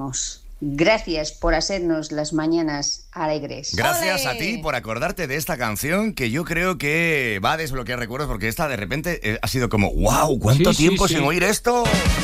Gracias por hacernos las mañanas alegres. Gracias ¡Ole! a ti por acordarte de esta canción que yo creo que va a desbloquear recuerdos porque esta de repente ha sido como ¡wow! ¿Cuánto Sí, sí, tiempo sí. sin oír esto?